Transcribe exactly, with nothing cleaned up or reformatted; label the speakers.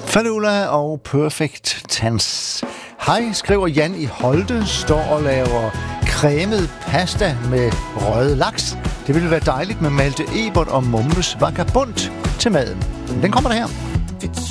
Speaker 1: Falula og Perfect Tense. Hej, skriver Jan i Holte, står og laver cremet pasta med røget laks. Det ville være dejligt med Malte Ebert og Mumles Vagabond til maden. Den kommer der her.